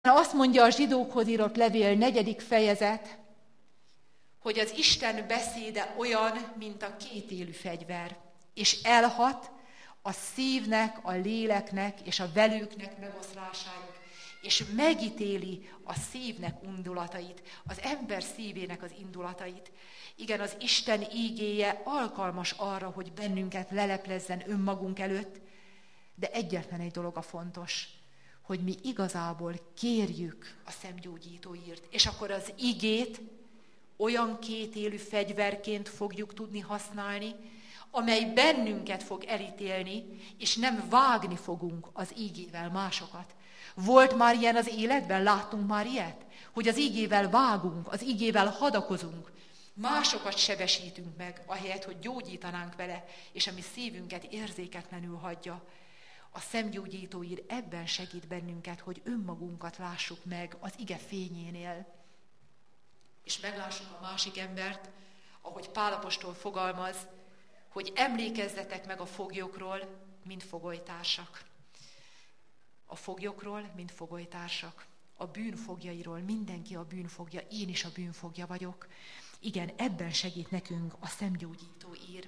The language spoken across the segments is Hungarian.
Azt mondja a zsidókhoz írott levél 4. fejezet, hogy az Isten beszéde olyan, mint a kétélű fegyver, és elhat a szívnek, a léleknek és a velőknek megoszlásáig, és megítéli a szívnek indulatait, az ember szívének az indulatait. Igen, az Isten ígéje alkalmas arra, hogy bennünket leleplezzen önmagunk előtt, de egyetlen egy dolog a fontos, hogy mi igazából kérjük a szemgyógyítóért, és akkor az igét olyan kétélű fegyverként fogjuk tudni használni, amely bennünket fog elítélni, és nem vágni fogunk az ígével másokat. Volt már ilyen az életben? Láttunk már ilyet? Hogy az ígével vágunk, az ígével hadakozunk, másokat sebesítünk meg, ahelyett, hogy gyógyítanánk vele, és a mi szívünket érzéketlenül hagyja. A szemgyógyítóír ebben segít bennünket, hogy önmagunkat lássuk meg az ige fényénél. És meglássuk a másik embert, ahogy Pál apostol fogalmaz, hogy emlékezzetek meg a foglyokról, mint fogolytársak. A foglyokról, mint fogolytársak. A bűnfogjairól, mindenki a bűnfogja, én is a bűnfogja vagyok. Igen, ebben segít nekünk a szemgyógyító ír.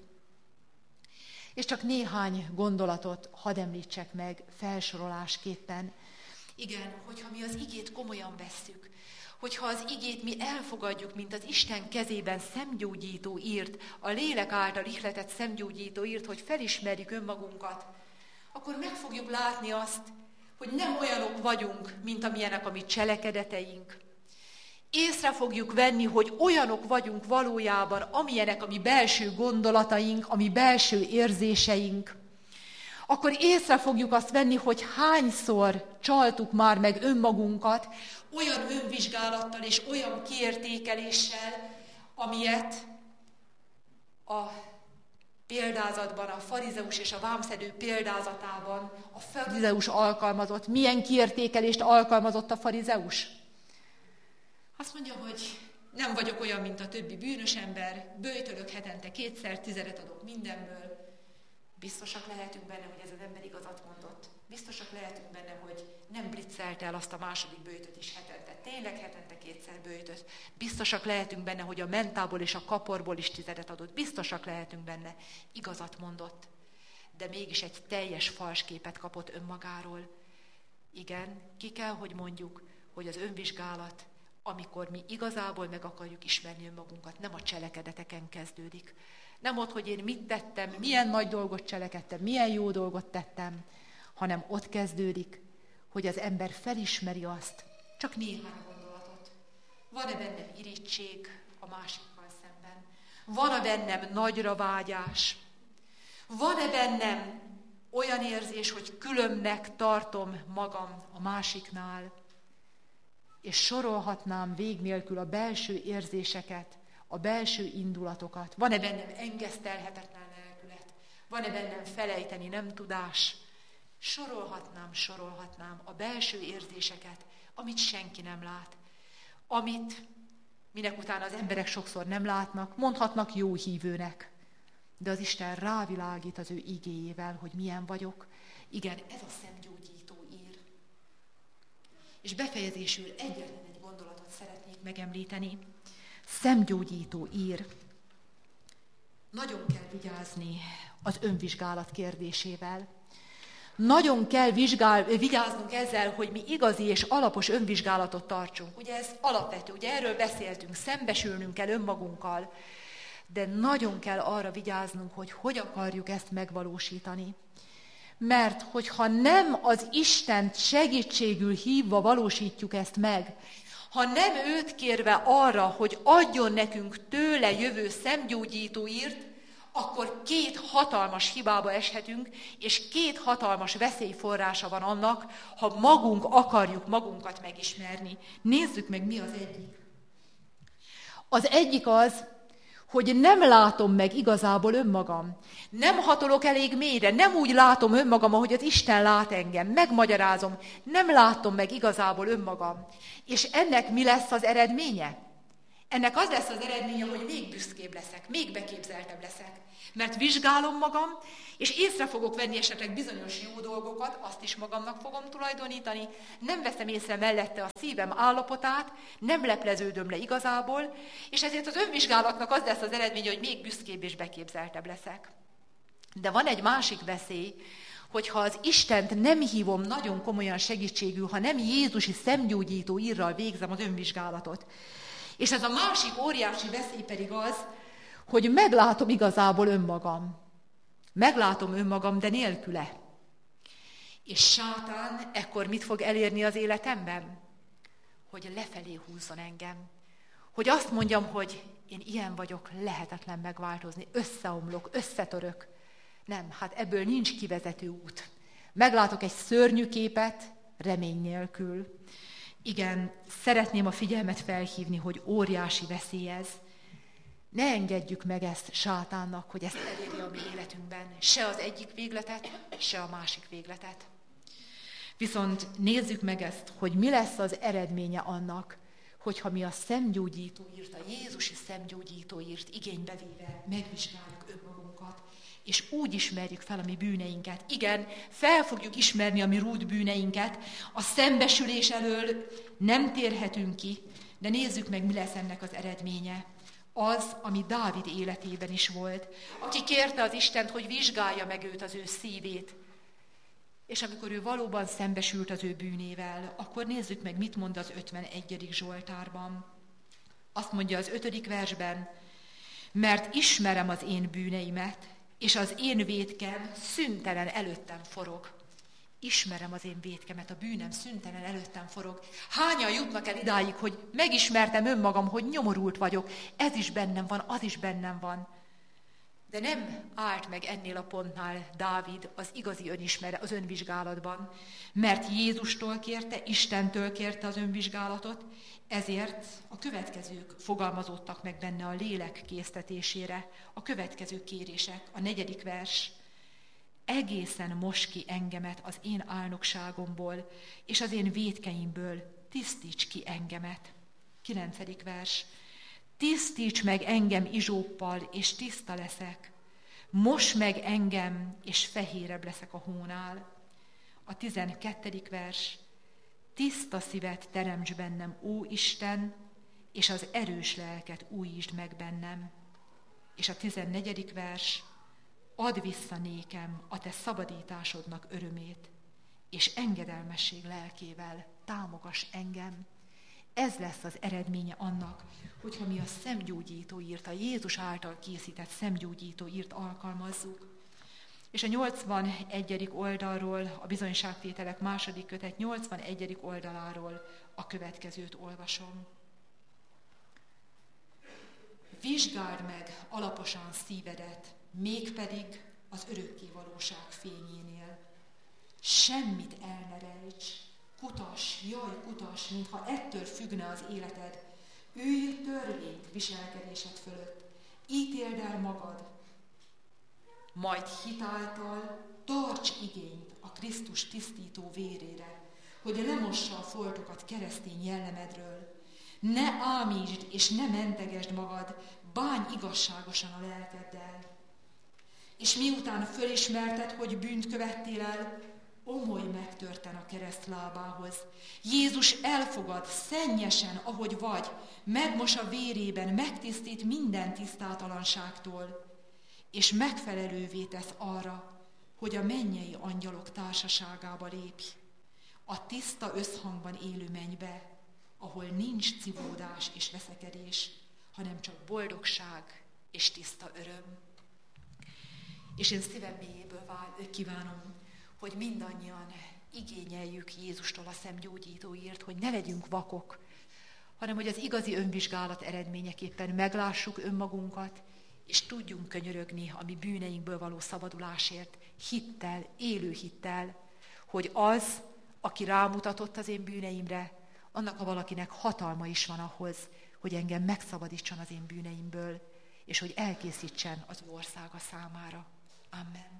És csak néhány gondolatot hadd említsek meg felsorolásképpen. Igen, hogyha mi az igét komolyan vesszük, hogyha az igét mi elfogadjuk, mint az Isten kezében szemgyógyító írt, a lélek által ihletett szemgyógyító írt, hogy felismerjük önmagunkat, akkor meg fogjuk látni azt, hogy nem olyanok vagyunk, mint amilyenek a mi cselekedeteink. Észre fogjuk venni, hogy olyanok vagyunk valójában, amilyenek a mi belső gondolataink, a mi belső érzéseink. Akkor észre fogjuk azt venni, hogy hányszor csaltuk már meg önmagunkat olyan önvizsgálattal és olyan kiértékeléssel, amilyet a példázatban, a farizeus és a vámszedő példázatában a farizeus alkalmazott. Milyen kiértékelést alkalmazott a farizeus? Azt mondja, hogy nem vagyok olyan, mint a többi bűnös ember, böjtölök hetente 2-szer, 10 adok mindenből. Biztosak lehetünk benne, hogy ez az ember igazat mondott. Biztosak lehetünk benne, hogy nem blitzelte el azt a második böjtöt is hetente. Tényleg hetente 2-szer böjtöt. Biztosak lehetünk benne, hogy a mentából és a kaporból is 10 adott. Biztosak lehetünk benne. Igazat mondott. De mégis egy teljes falsképet kapott önmagáról. Igen, ki kell, hogy mondjuk, hogy az önvizsgálat, amikor mi igazából meg akarjuk ismerni önmagunkat, nem a cselekedeteken kezdődik. Nem ott, hogy én mit tettem, milyen nagy dolgot cselekedtem, milyen jó dolgot tettem, hanem ott kezdődik, hogy az ember felismeri azt, csak néhány gondolatot. Van-e bennem irigység a másikkal szemben? Van-e bennem nagyra vágyás? Van-e bennem olyan érzés, hogy különbnek tartom magam a másiknál? És sorolhatnám vég nélkül a belső érzéseket, a belső indulatokat. Van-e bennem engesztelhetetlen lelkület? Van-e bennem felejteni nem tudás? Sorolhatnám a belső érzéseket, amit senki nem lát. Amit, minek után az emberek sokszor nem látnak, mondhatnak jó hívőnek. De az Isten rávilágít az ő igéjével, hogy milyen vagyok. Igen, ez a szemgyógyító ír. És befejezésül egyetlen egy gondolatot szeretnék megemlíteni. Szemgyógyító ír. Nagyon kell vigyázni az önvizsgálat kérdésével. Nagyon kell vigyáznunk ezzel, hogy mi igazi és alapos önvizsgálatot tartsunk. Ugye ez alapvető, ugye erről beszéltünk, szembesülnünk kell önmagunkkal, de nagyon kell arra vigyáznunk, hogy akarjuk ezt megvalósítani. Mert hogyha nem az Istent segítségül hívva valósítjuk ezt meg, ha nem őt kérve arra, hogy adjon nekünk tőle jövő szemgyógyító írt, akkor 2 hatalmas hibába eshetünk, és 2 hatalmas veszélyforrása van annak, ha magunk akarjuk magunkat megismerni. Nézzük meg, mi az egyik. Az egyik az, hogy nem látom meg igazából önmagam. Nem hatolok elég mélyre, nem úgy látom önmagam, ahogy az Isten lát engem. Megmagyarázom, nem látom meg igazából önmagam. És ennek mi lesz az eredménye? ennek az lesz az eredménye, hogy még büszkébb leszek, még beképzeltebb leszek. Mert vizsgálom magam, és észre fogok venni esetleg bizonyos jó dolgokat, azt is magamnak fogom tulajdonítani, nem veszem észre mellette a szívem állapotát, nem lepleződöm le igazából, és ezért az önvizsgálatnak az lesz az eredménye, hogy még büszkébb és beképzeltebb leszek. De van egy másik veszély, hogyha az Istent nem hívom nagyon komolyan segítségül, ha nem Jézusi szemgyógyító írral végzem az önvizsgálatot. És ez a másik óriási veszély pedig az, hogy meglátom igazából önmagam. Meglátom önmagam, de nélküle. És sátán ekkor mit fog elérni az életemben? Hogy lefelé húzzon engem. Hogy azt mondjam, hogy én ilyen vagyok, lehetetlen megváltozni, összeomlok, összetörök. Nem, hát ebből nincs kivezető út. Meglátok egy szörnyű képet, remény nélkül. Igen, szeretném a figyelmet felhívni, hogy óriási veszély ez. Ne engedjük meg ezt sátánnak, hogy ezt elérje a mi életünkben. Se az egyik végletet, se a másik végletet. Viszont nézzük meg ezt, hogy mi lesz az eredménye annak, hogyha mi a szemgyógyítóírt, a Jézusi szemgyógyítóírt igénybe véve megvizsgáljuk önmagunkat, és úgy ismerjük fel a mi bűneinket. Igen, fel fogjuk ismerni a mi rút bűneinket, a szembesülés elől nem térhetünk ki, de nézzük meg, mi lesz ennek az eredménye. Az, ami Dávid életében is volt, aki kérte az Istent, hogy vizsgálja meg őt, az ő szívét. És amikor ő valóban szembesült az ő bűnével, akkor nézzük meg, mit mond az 51. Zsoltárban. Azt mondja az 5. versben, mert ismerem az én bűneimet, és az én vétkem szüntelen előttem forog. Ismerem az én vétkemet, a bűnem szüntelen előttem forog. Hányan jutnak el idáig, hogy megismertem önmagam, hogy nyomorult vagyok, ez is bennem van, az is bennem van. De nem állt meg ennél a pontnál Dávid az igazi az önvizsgálatban, mert Jézustól kérte, Istentől kérte az önvizsgálatot, ezért a következők fogalmazódtak meg benne a lélek késztetésére, a következő kérések, a 4. vers. Egészen mos ki engemet az én álnokságomból, és az én vétkeimből tisztíts ki engemet. 9. vers. Tisztíts meg engem izsóppal, és tiszta leszek. Mos meg engem, és fehérebb leszek a hónál. A 12. vers. Tiszta szívet teremts bennem, ó Isten, és az erős lelket újítsd meg bennem. És a 14. vers. Add vissza nékem a te szabadításodnak örömét, és engedelmesség lelkével támogass engem. Ez lesz az eredménye annak, hogyha mi a szemgyógyítóírt, a Jézus által készített szemgyógyítóírt alkalmazzuk. És a 81. oldalról, a bizonyságtételek 2. kötet 81. oldaláról a következőt olvasom. Vizsgáld meg alaposan szívedet, mégpedig az örökké valóság fényénél. Semmit el ne rejts, kutas, mintha ettől függne az életed. Ülj törvényt viselkedésed fölött, ítéld el magad, majd hitáltal tarts igényt a Krisztus tisztító vérére, hogy lemossa a foltokat keresztény jellemedről. Ne ámítsd és ne mentegesd magad, bánj igazságosan a lelkeddel. És miután fölismerted, hogy bűnt követtél el, omolj megtörten a kereszt lábához. Jézus elfogad szennyesen, ahogy vagy, megmos a vérében, megtisztít minden tisztátalanságtól, és megfelelővé tesz arra, hogy a mennyei angyalok társaságába lépj, a tiszta összhangban élő mennybe, ahol nincs civódás és veszekedés, hanem csak boldogság és tiszta öröm. És én szívem mélyéből kívánom, hogy mindannyian igényeljük Jézustól a szemgyógyítóért, hogy ne legyünk vakok, hanem hogy az igazi önvizsgálat eredményeképpen meglássuk önmagunkat, és tudjunk könyörögni a mi bűneinkből való szabadulásért, hittel, élő hittel, hogy az, aki rámutatott az én bűneimre, annak a valakinek hatalma is van ahhoz, hogy engem megszabadítson az én bűneimből, és hogy elkészítsen az ő országa számára. Amen.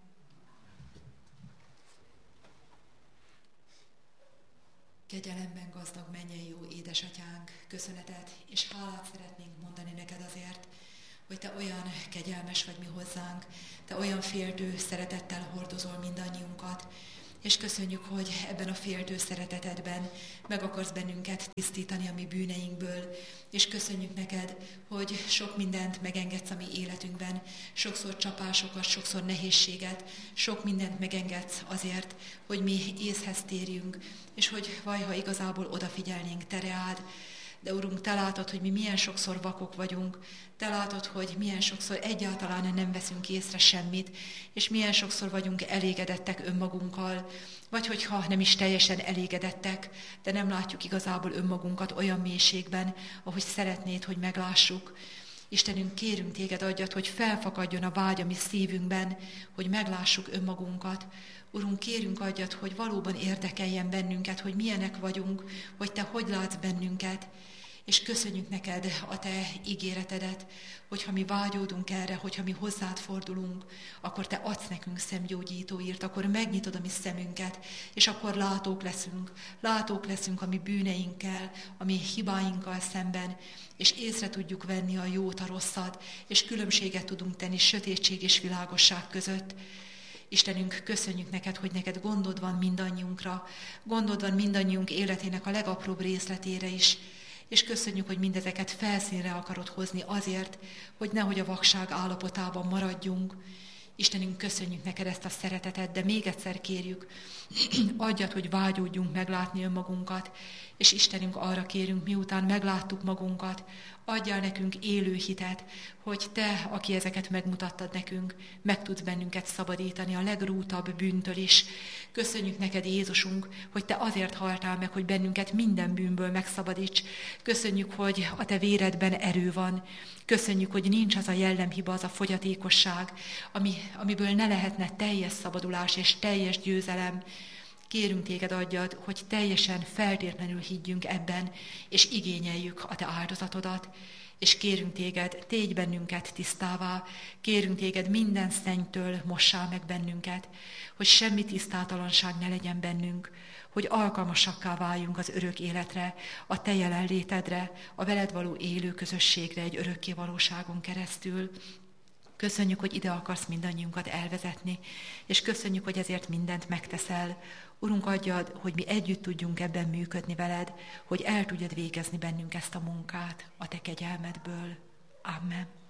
Kegyelemben gazdag mennyei jó édesatyánk, köszönetet és hálát szeretnénk mondani neked azért, hogy te olyan kegyelmes vagy mi hozzánk, te olyan féltő szeretettel hordozol mindannyiunkat, és köszönjük, hogy ebben a féltő szeretetedben meg akarsz bennünket tisztítani a mi bűneinkből, és köszönjük neked, hogy sok mindent megengedsz a mi életünkben, sokszor csapásokat, sokszor nehézséget, sok mindent megengedsz azért, hogy mi észhez térjünk, és hogy vajha igazából odafigyelnénk te reád. De Urunk, te látod, hogy mi milyen sokszor vakok vagyunk, te látod, hogy milyen sokszor egyáltalán nem veszünk észre semmit, és milyen sokszor vagyunk elégedettek önmagunkkal, vagy hogyha nem is teljesen elégedettek, de nem látjuk igazából önmagunkat olyan mélységben, ahogy szeretnéd, hogy meglássuk. Istenünk, kérünk téged, adjad, hogy felfakadjon a vágy a mi szívünkben, hogy meglássuk önmagunkat. Urunk, kérünk, adjad, hogy valóban érdekeljen bennünket, hogy milyenek vagyunk, hogy te hogy látsz bennünket. És köszönjük neked a te ígéretedet, hogyha mi vágyódunk erre, hogyha mi hozzád fordulunk, akkor te adsz nekünk szemgyógyítóírt, akkor megnyitod a mi szemünket, és akkor látók leszünk a mi bűneinkkel, a mi hibáinkkal szemben, és észre tudjuk venni a jót, a rosszat, és különbséget tudunk tenni sötétség és világosság között. Istenünk, köszönjük neked, hogy neked gondod van mindannyiunkra, gondod van mindannyiunk életének a legapróbb részletére is, és köszönjük, hogy mindezeket felszínre akarod hozni azért, hogy nehogy a vakság állapotában maradjunk. Istenünk, köszönjük neked ezt a szeretetet, de még egyszer kérjük, adjad, hogy vágyódjunk meglátni önmagunkat, és Istenünk, arra kérünk, miután megláttuk magunkat, adjál nekünk élő hitet, hogy te, aki ezeket megmutattad nekünk, meg tudsz bennünket szabadítani a legrútabb bűntől is. Köszönjük neked, Jézusunk, hogy te azért haltál meg, hogy bennünket minden bűnből megszabadíts. Köszönjük, hogy a te véredben erő van. Köszönjük, hogy nincs az a jellemhiba, az a fogyatékosság, amiből ne lehetne teljes szabadulás és teljes győzelem. Kérünk téged, adjad, hogy teljesen feltétlenül higgyünk ebben, és igényeljük a te áldozatodat. És kérünk téged, tégy bennünket tisztává, kérünk téged, minden szennytől mossál meg bennünket, hogy semmi tisztátalanság ne legyen bennünk, hogy alkalmasakká váljunk az örök életre, a te jelenlétedre, a veled való élő közösségre egy örökké valóságon keresztül. Köszönjük, hogy ide akarsz mindannyiunkat elvezetni, és köszönjük, hogy ezért mindent megteszel. Urunk, adjad, hogy mi együtt tudjunk ebben működni veled, hogy el tudjad végezni bennünk ezt a munkát a te kegyelmedből. Amen.